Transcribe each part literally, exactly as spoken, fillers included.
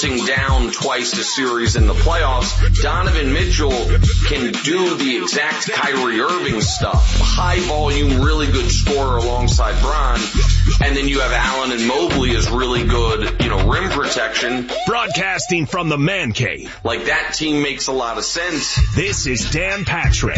down twice the series in the playoffs, Donovan Mitchell can do the exact Kyrie Irving stuff. High volume, really good scorer alongside Bron. And then you have Allen and Mobley as really good, you know, rim protection. Broadcasting from the Man Cave. Like, that team makes a lot of sense. This is Dan Patrick.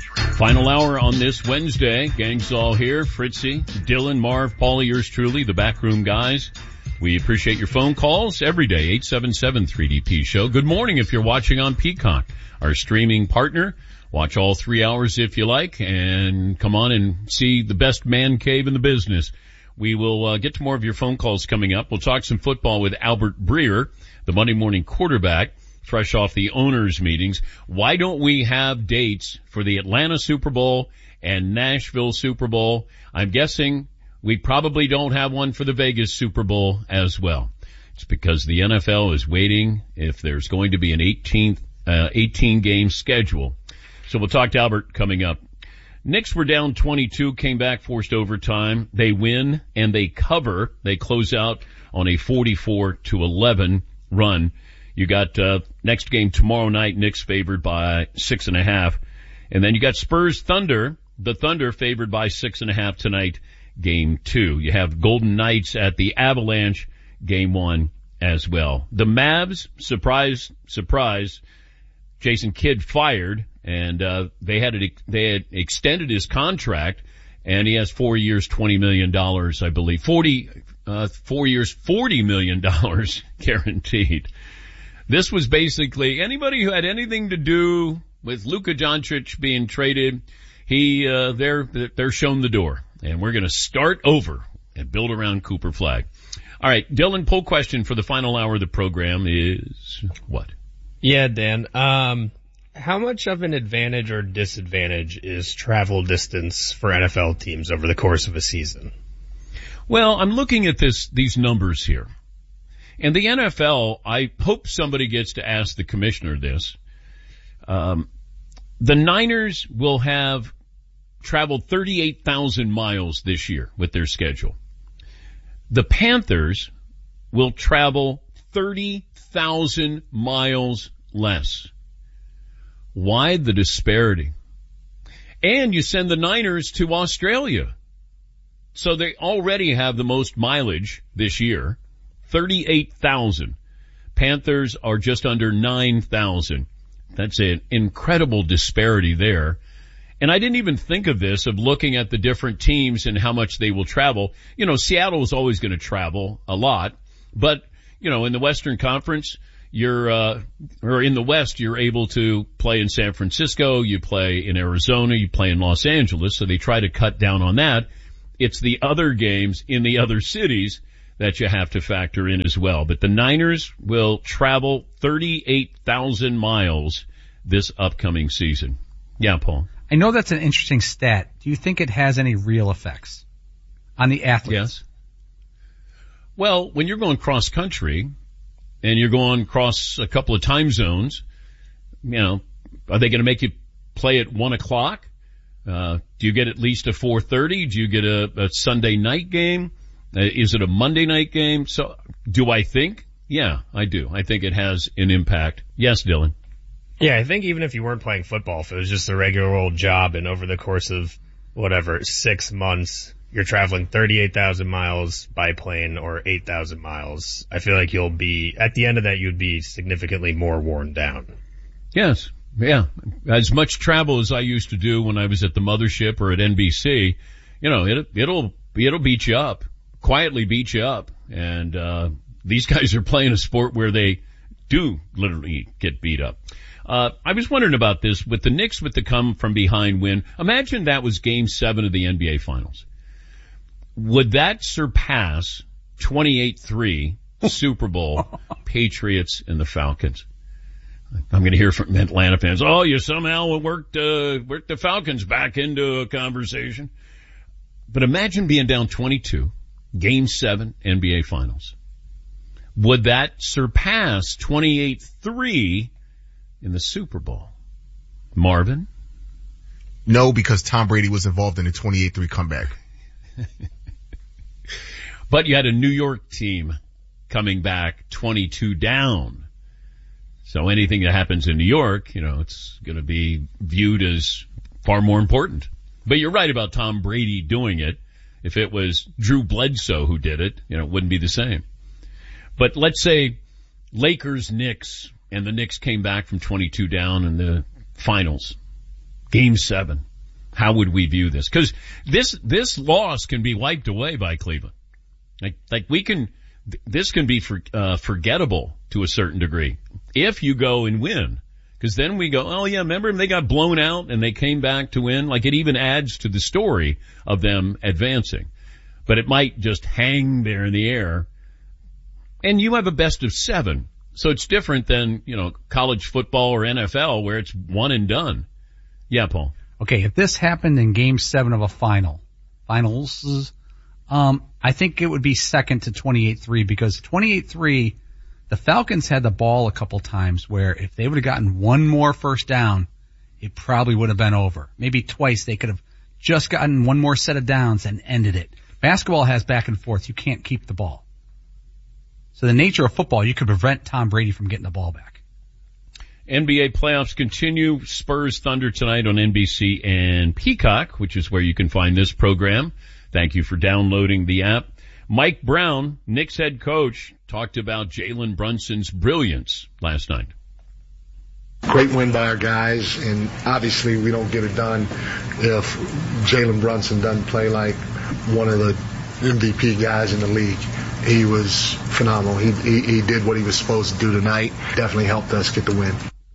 Final hour on this Wednesday. Gang's all here. Fritzy, Dylan, Marv, Paulie, yours truly, the backroom guys. We appreciate your phone calls every day, eight seven seven three D P show. Good morning if you're watching on Peacock, our streaming partner. Watch all three hours if you like, and come on and see the best man cave in the business. We will uh, get to more of your phone calls coming up. We'll talk some football with Albert Breer, the Monday morning quarterback, fresh off the owners' meetings. Why don't we have dates for the Atlanta Super Bowl and Nashville Super Bowl? I'm guessing we probably don't have one for the Vegas Super Bowl as well. It's because the N F L is waiting if there's going to be an eighteenth, uh, eighteen game schedule. So we'll talk to Albert coming up. Knicks were down twenty-two, came back, forced overtime. They win and they cover. They close out on a forty-four to eleven run. You got, uh, next game tomorrow night, Knicks favored by six and a half. And then you got Spurs Thunder, the Thunder favored by six and a half tonight. Game two. You have Golden Knights at the Avalanche, game one as well. The Mavs, surprise, surprise, Jason Kidd fired, and uh they had it, they had extended his contract, and he has four years, twenty million dollars, I believe. Forty, uh, four years, forty million dollars guaranteed. This was basically anybody who had anything to do with Luka Doncic being traded. He, uh, they're, they're shown the door. And we're going to start over and build around Cooper Flag. All right, Dylan, poll question for the final hour of the program is what? Yeah, Dan. Um, how much of an advantage or disadvantage is travel distance for N F L teams over the course of a season? Well, I'm looking at this, these numbers here. And the N F L, I hope somebody gets to ask the commissioner this. Um, the Niners will have traveled thirty-eight thousand miles this year with their schedule. The Panthers will travel thirty thousand miles less. Why the disparity? And you send the Niners to Australia. So they already have the most mileage this year, thirty-eight thousand. Panthers are just under nine thousand. That's an incredible disparity there. And I didn't even think of this, of looking at the different teams and how much they will travel. You know, Seattle is always going to travel a lot, but, you know, in the Western Conference, you're, uh, or in the West, you're able to play in San Francisco, you play in Arizona, you play in Los Angeles, so they try to cut down on that. It's the other games in the other cities that you have to factor in as well. But the Niners will travel thirty-eight thousand miles this upcoming season. Yeah, Paul. I know that's an interesting stat. Do you think it has any real effects on the athletes? Yes. Well, when you're going cross country and you're going across a couple of time zones, you know, are they going to make you play at one o'clock? Uh, do you get at least a four thirty? Do you get a, a Sunday night game? Uh, is it a Monday night game? So do I think? Yeah, I do. I think it has an impact. Yes, Dylan. Yeah, I think even if you weren't playing football, if it was just a regular old job and over the course of whatever, six months, you're traveling thirty-eight thousand miles by plane or eight thousand miles, I feel like you'll be, at the end of that, you'd be significantly more worn down. Yes. Yeah. As much travel as I used to do when I was at the mothership or at N B C, you know, it, it'll, it'll beat you up, quietly beat you up. And, uh, these guys are playing a sport where they do literally get beat up. Uh, I was wondering about this with the Knicks with the come from behind win. Imagine that was game seven of the N B A finals. Would that surpass twenty-eight three Super Bowl Patriots and the Falcons? I'm going to hear from Atlanta fans. Oh, you somehow worked, uh, worked the Falcons back into a conversation. But imagine being down twenty-two, game seven, N B A finals. Would that surpass twenty-eight three in the Super Bowl? Marvin? No, because Tom Brady was involved in the twenty-eight three comeback. But you had a New York team coming back twenty-two down. So anything that happens in New York, you know, it's going to be viewed as far more important. But you're right about Tom Brady doing it. If it was Drew Bledsoe who did it, you know, it wouldn't be the same. But let's say Lakers, Knicks, and the Knicks came back from twenty-two down in the finals. Game seven. How would we view this? Because this, this loss can be wiped away by Cleveland. Like, like we can, this can be for, uh, forgettable to a certain degree if you go and win. Because then we go, oh yeah, remember they got blown out and they came back to win? Like it even adds to the story of them advancing. But it might just hang there in the air. And you have a best of seven. So it's different than, you know, college football or N F L where it's one and done. Yeah, Paul. Okay, if this happened in game seven of a final, finals, um, I think it would be second to twenty-eight three because twenty-eight three, the Falcons had the ball a couple times where if they would have gotten one more first down, it probably would have been over. Maybe twice they could have just gotten one more set of downs and ended it. Basketball has back and forth. You can't keep the ball. So the nature of football, you could prevent Tom Brady from getting the ball back. N B A playoffs continue. Spurs Thunder tonight on N B C and Peacock, which is where you can find this program. Thank you for downloading the app. Mike Brown, Knicks head coach, talked about Jalen Brunson's brilliance last night. Great win by our guys, and obviously we don't get it done if Jalen Brunson doesn't play like one of the M V P guys in the league. He was phenomenal. He, he, he did what he was supposed to do tonight. Definitely helped us get the win.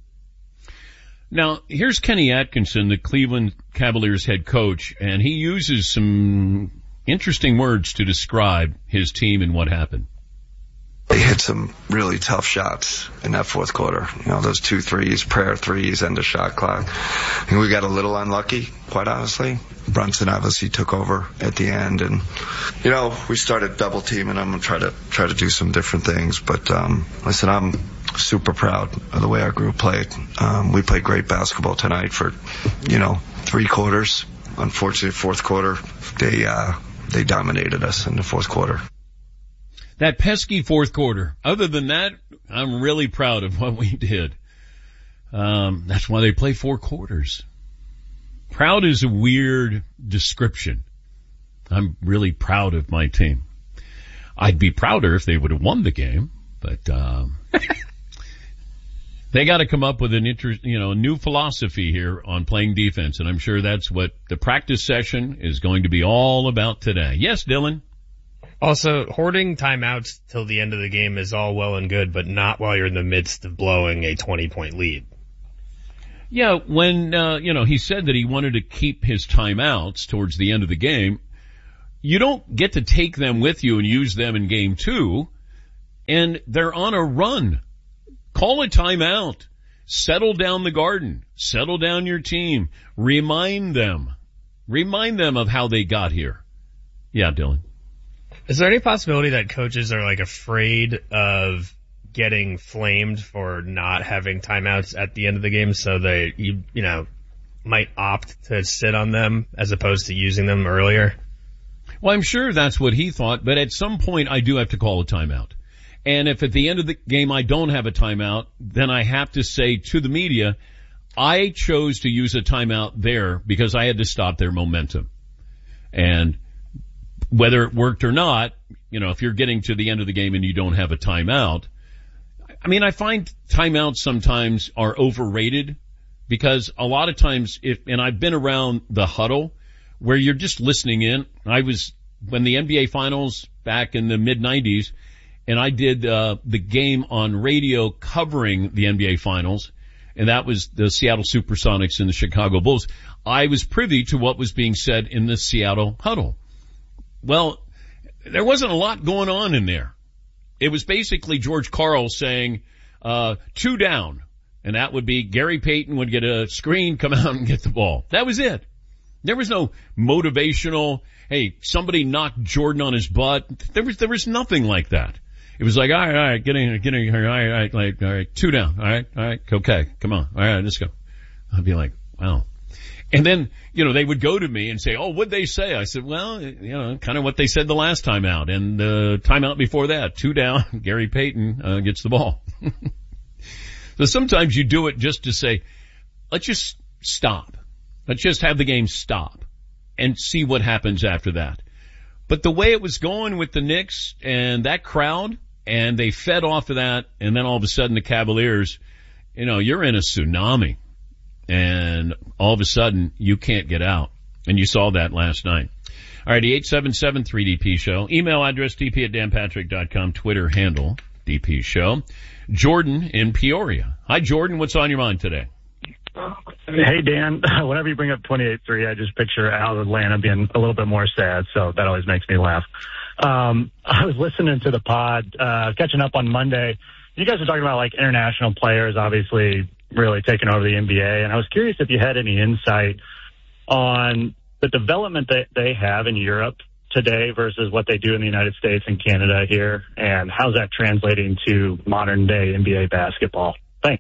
Now, here's Kenny Atkinson, the Cleveland Cavaliers head coach, and he uses some interesting words to describe his team and what happened. They hit some really tough shots in that fourth quarter. You know, those two threes, prayer threes, end of shot clock. And we got a little unlucky, quite honestly. Brunson obviously took over at the end, and you know, we started double teaming them and try to try to do some different things. But um, listen, I'm super proud of the way our group played. Um, we played great basketball tonight for, you know, three quarters. Unfortunately, fourth quarter, they uh, they dominated us in the fourth quarter. That pesky fourth quarter. Other than that, I'm really proud of what we did. Um, that's why they play four quarters. Proud is a weird description. I'm really proud of my team. I'd be prouder if they would have won the game, but um, they got to come up with an interest, you know, a new philosophy here on playing defense, and I'm sure that's what the practice session is going to be all about today. Yes, Dylan. Also, hoarding timeouts till the end of the game is all well and good, but not while you're in the midst of blowing a twenty-point lead. Yeah, when, uh, you know, he said that he wanted to keep his timeouts towards the end of the game, you don't get to take them with you and use them in game two, and they're on a run. Call a timeout. Settle down the garden. Settle down your team. Remind them. Remind them of how they got here. Yeah, Dylan. Is there any possibility that coaches are like afraid of getting flamed for not having timeouts at the end of the game, so they, you, you know, might opt to sit on them as opposed to using them earlier? Well, I'm sure that's what he thought, but at some point I do have to call a timeout. And if at the end of the game I don't have a timeout, then I have to say to the media, I chose to use a timeout there because I had to stop their momentum. And whether it worked or not, you know, if you're getting to the end of the game and you don't have a timeout, I mean, I find timeouts sometimes are overrated because a lot of times if, and I've been around the huddle where you're just listening in. I was, when the N B A finals back in the mid nineties, and I did, uh, the game on radio covering the N B A finals, and that was the Seattle Supersonics and the Chicago Bulls. I was privy to what was being said in the Seattle huddle. Well, there wasn't a lot going on in there. It was basically George Karl saying, uh, two down. And that would be Gary Payton would get a screen, come out and get the ball. That was it. There was no motivational, hey, somebody knocked Jordan on his butt. There was, there was nothing like that. It was like, all right, all right, get in, get in here, all right, all right, like, all right, two down, all right, all right, okay, come on, all right, let's go. I'd be like, wow. And then, you know, they would go to me and say, oh, what'd they say? I said, well, you know, kind of what they said the last time out. And the time out before that, two down, Gary Payton uh, gets the ball. So sometimes you do it just to say, let's just stop. Let's just have the game stop and see what happens after that. But the way it was going with the Knicks and that crowd, and they fed off of that, and then all of a sudden the Cavaliers, you know, you're in a tsunami. And all of a sudden, you can't get out. And you saw that last night. All right, the eight seven seven three D P show. Email address d p at dan patrick dot com. Twitter handle D P show. Jordan in Peoria. Hi, Jordan. What's on your mind today? Hey, Dan. Whenever you bring up twenty-eight three, I just picture Al Atlanta being a little bit more sad, so that always makes me laugh. Um, I was listening to the pod, uh, catching up on Monday. You guys were talking about, like, international players, obviously, really taking over the N B A. And I was curious if you had any insight on the development that they have in Europe today versus what they do in the United States and Canada here, and how's that translating to modern day N B A basketball? Thanks.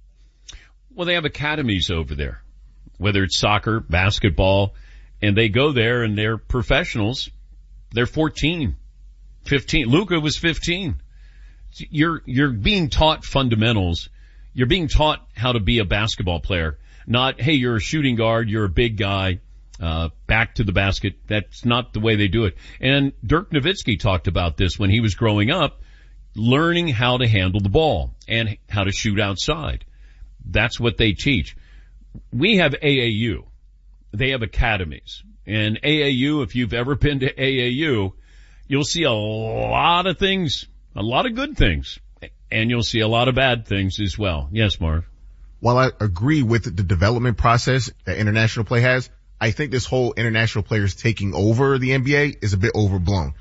Well, they have academies over there, whether it's soccer, basketball, and they go there and they're professionals. They're fourteen, fifteen. Luka was fifteen. You're, you're being taught fundamentals. You're being taught how to be a basketball player, not, hey, you're a shooting guard, you're a big guy, uh, back to the basket. That's not the way they do it. And Dirk Nowitzki talked about this when he was growing up, learning how to handle the ball and how to shoot outside. That's what they teach. We have A A U. They have academies. And A A U, if you've ever been to A A U, you'll see a lot of things, a lot of good things. And you'll see a lot of bad things as well. Yes, Marv. While I agree with the development process that international play has, I think this whole international players taking over the N B A is a bit overblown.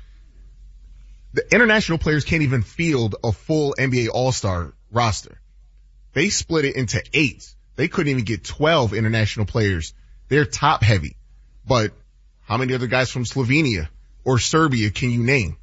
The international players can't even field a full N B A All-Star roster. They split it into eight. They couldn't even get twelve international players. They're top heavy. But how many other guys from Slovenia or Serbia can you name?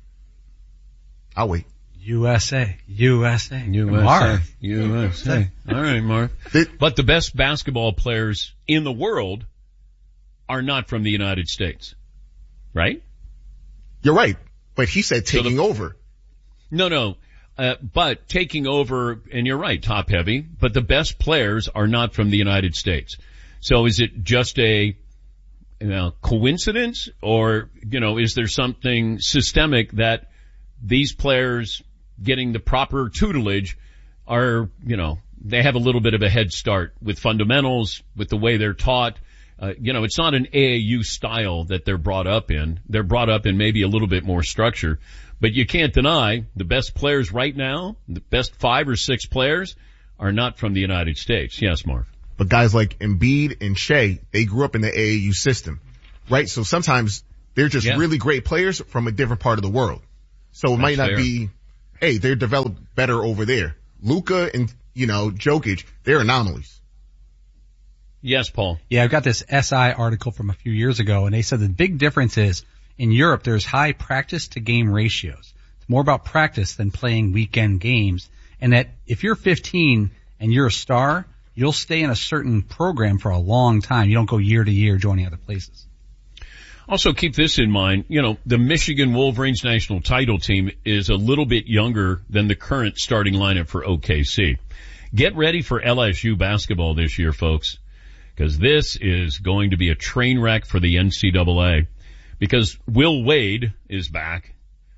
I'll wait. U S A, U S A, U S A, Marv. U S A. All right, Marv. But the best basketball players in the world are not from the United States, right? You're right, but he said taking so the, over. No, no, uh, but taking over, and you're right, top heavy, but the best players are not from the United States. So is it just a, you know, coincidence, or, you know, is there something systemic that these players getting the proper tutelage are, you know, they have a little bit of a head start with fundamentals, with the way they're taught. Uh, you know, it's not an A A U style that they're brought up in. They're brought up in maybe a little bit more structure, but you can't deny the best players right now, the best five or six players are not from the United States. Yes, Marv. But guys like Embiid and Shea, they grew up in the A A U system, right? So sometimes they're just yeah. really great players from a different part of the world. So it That's might not fair. be, hey, they're developed better over there. Luka and, you know, Jokic, they're anomalies. Yes, Paul. Yeah, I've got this S I article from a few years ago, and they said the big difference is in Europe there's high practice to game ratios. It's more about practice than playing weekend games. And that if you're fifteen and you're a star, you'll stay in a certain program for a long time. You don't go year to year joining other places. Also keep this in mind, you know, the Michigan Wolverines national title team is a little bit younger than the current starting lineup for O K C. Get ready for L S U basketball this year, folks, because this is going to be a train wreck for the N C double A, because Will Wade is back.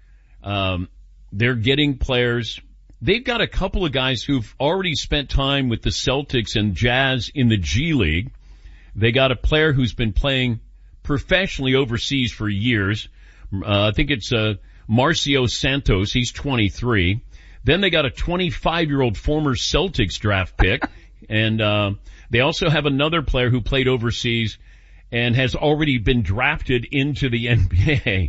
Um, they're getting players. They've got a couple of guys who've already spent time with the Celtics and Jazz in the G League. They got a player who's been playing professionally overseas for years. Uh, I think it's, uh, Marcio Santos. He's twenty-three. Then they got a twenty-five-year-old former Celtics draft pick. And, uh, they also have another player who played overseas and has already been drafted into the N B A.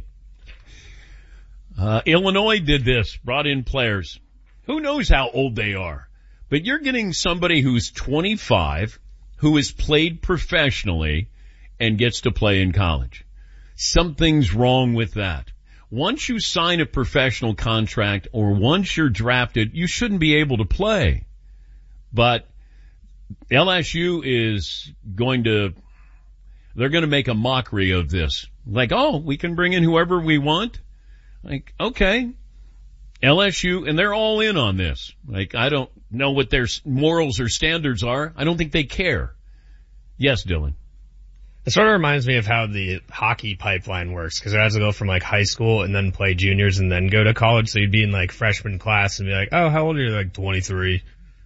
Uh, Illinois did this, brought in players. Who knows how old they are? But you're getting somebody who's twenty-five, who has played professionally, and gets to play in college. Something's wrong with that. Once you sign a professional contract or once you're drafted, you shouldn't be able to play. But L S U is going to they're going to make a mockery of this. Like, oh, we can bring in whoever we want. Like, okay. L S U, and they're all in on this. Like, I don't know what their morals or standards are. I don't think they care. Yes, Dylan. It sort of reminds me of how the hockey pipeline works, because it has to go from like high school and then play juniors and then go to college. So you'd be in like freshman class and be like, oh, how old are you? Like twenty-three.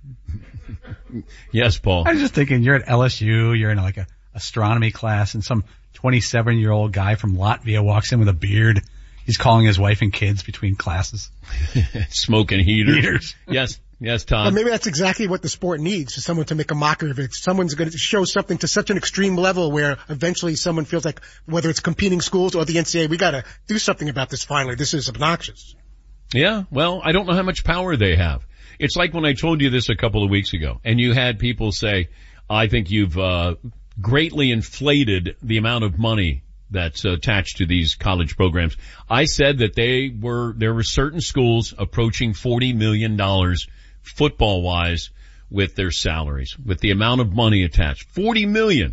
Yes, Paul. I was just thinking, you're at L S U, you're in like a astronomy class, and some twenty-seven year old guy from Latvia walks in with a beard. He's calling his wife and kids between classes. Smoking heaters. Heaters. Yes. Yes, Tom. Well, maybe that's exactly what the sport needs, for someone to make a mockery of it. Someone's going to show something to such an extreme level where eventually someone feels like, whether it's competing schools or the N C double A, we got to do something about this finally. This is obnoxious. Yeah, well, I don't know how much power they have. It's like when I told you this a couple of weeks ago, and you had people say, I think you've uh greatly inflated the amount of money that's attached to these college programs. I said that they were, there were certain schools approaching forty million dollars football wise with their salaries, with the amount of money attached. forty million.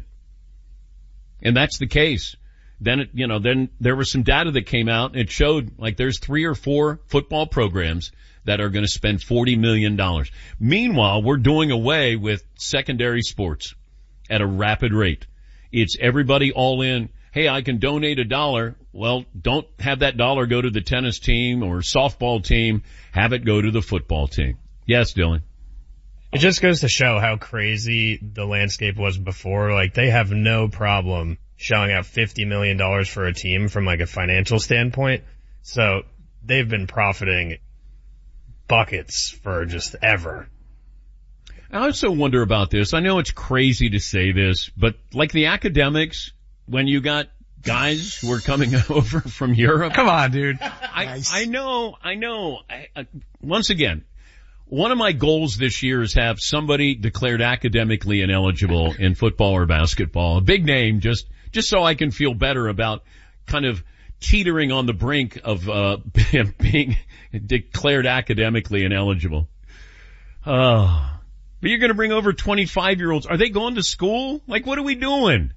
And that's the case. Then it, you know, then there was some data that came out and it showed like there's three or four football programs that are going to spend forty million dollars. Meanwhile, we're doing away with secondary sports at a rapid rate. It's everybody all in. Hey, I can donate a dollar. Well, don't have that dollar go to the tennis team or softball team. Have it go to the football team. Yes, Dylan. It just goes to show how crazy the landscape was before. Like, they have no problem shelling out fifty million dollars for a team from like a financial standpoint. So they've been profiting buckets for just ever. I also wonder about this. I know it's crazy to say this, but like the academics, when you got guys who are coming over from Europe. Come on, dude. I, Nice. I know, I know. I, I, once again, one of my goals this year is have somebody declared academically ineligible in football or basketball. A big name, just, just so I can feel better about kind of teetering on the brink of, uh, being declared academically ineligible. Oh. But you're gonna bring over twenty-five year olds. Are they going to school? Like, what are we doing?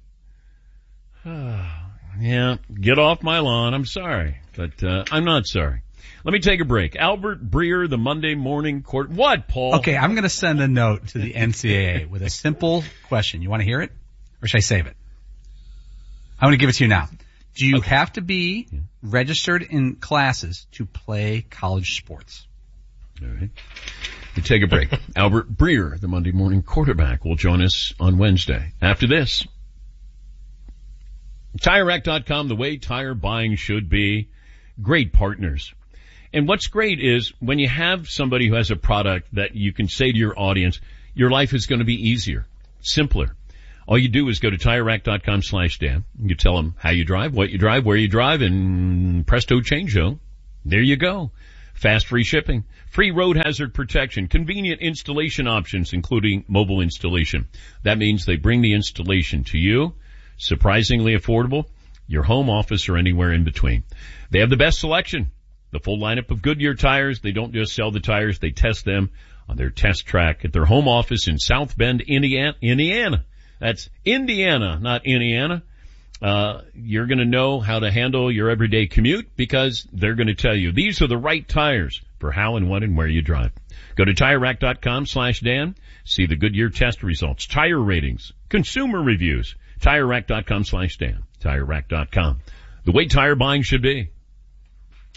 Yeah, get off my lawn. I'm sorry, but, uh, I'm not sorry. Let me take a break. Albert Breer, the Monday Morning Court. What, Paul? Okay, I'm going to send a note to the N C double A with a simple question. You want to hear it? Or should I save it? I'm going to give it to you now. Do you okay. have to be registered in classes to play college sports? All right. We take a break. Albert Breer, the Monday Morning Quarterback, will join us on Wednesday. After this, Tire Rack dot com, the way tire buying should be. Great partners. And what's great is when you have somebody who has a product that you can say to your audience, your life is going to be easier, simpler. All you do is go to Tire Rack dot com slash Dan. You tell them how you drive, what you drive, where you drive, and presto changeo. There you go. Fast free shipping, free road hazard protection, convenient installation options, including mobile installation. That means they bring the installation to you, surprisingly affordable, your home, office, or anywhere in between. They have the best selection. The full lineup of Goodyear tires. They don't just sell the tires, they test them on their test track at their home office in South Bend, Indiana. Indiana. That's Indiana, not Indiana. Uh, you're going to know how to handle your everyday commute because they're going to tell you these are the right tires for how and what and where you drive. Go to Tire Rack dot com slash Dan. See the Goodyear test results, tire ratings, consumer reviews. Tire Rack dot com slash Dan. Tire Rack dot com. The way tire buying should be.